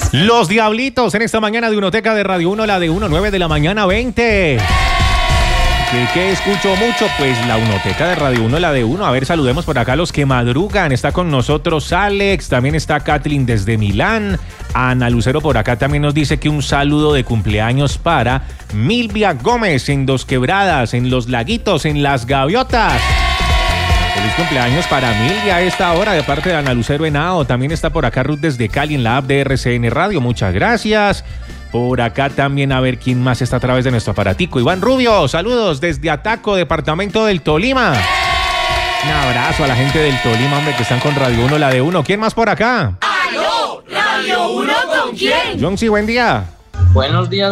Los Diablitos en esta mañana de Unoteca de Radio 1, la de 9 de la mañana 20. ¿Qué escucho mucho? Pues la Unoteca de Radio 1, la de 1. A ver, saludemos por acá a los que madrugan. Está con nosotros Alex, también está Kathleen desde Milán. Ana Lucero por acá también nos dice que un saludo de cumpleaños para Milvia Gómez en Dos Quebradas, en Los Laguitos, en Las Gaviotas. Feliz cumpleaños para Milvia a esta hora de parte de Ana Lucero Henao. También está por acá Ruth desde Cali en la app de RCN Radio. Muchas gracias. Por acá también a ver quién más está a través de nuestro aparatico. Iván Rubio, saludos desde Ataco, departamento del Tolima. Un abrazo a la gente del Tolima, hombre, que están con Radio 1, la de 1. ¿Quién más por acá? ¡Aló! ¿Radio 1 con quién? Jonsi, buen día. Buenos días,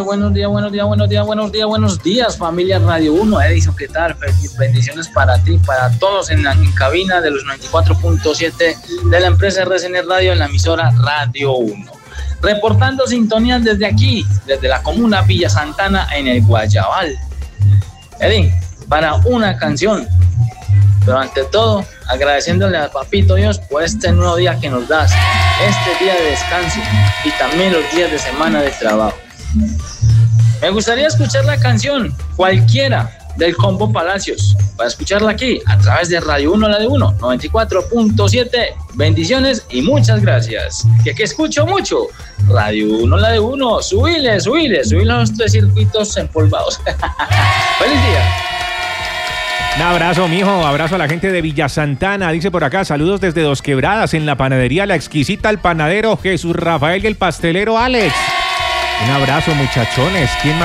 familia Radio 1. Edison, ¿qué tal? Bendiciones para ti, para todos en cabina de los 94.7 de la empresa RCN Radio en la emisora Radio 1. Reportando sintonías desde aquí, desde la comuna Villa Santana en el Guayabal. Edin, para una canción, pero ante todo, agradeciéndole a Papito Dios por este nuevo día que nos das, este día de descanso y también los días de semana de trabajo. Me gustaría escuchar la canción, cualquiera, del Combo Palacios, para escucharla aquí, a través de Radio 1, la de 1, 94.7. Bendiciones y muchas gracias. Que escucho mucho. Radio 1, la de 1. Subile los 3 circuitos empolvados. ¡Feliz día! Un abrazo, mijo. Abrazo a la gente de Villa Santana. Dice por acá, saludos desde Dos Quebradas, en la panadería La Exquisita, el panadero Jesús Rafael y el pastelero Alex. Un abrazo, muchachones. ¿Quién más?